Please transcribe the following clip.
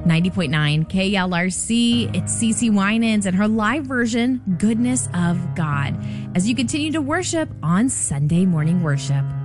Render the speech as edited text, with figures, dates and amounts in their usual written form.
90.9 KLRC. It's Cece Winans and her live version, Goodness of God, as you continue to worship on Sunday Morning Worship.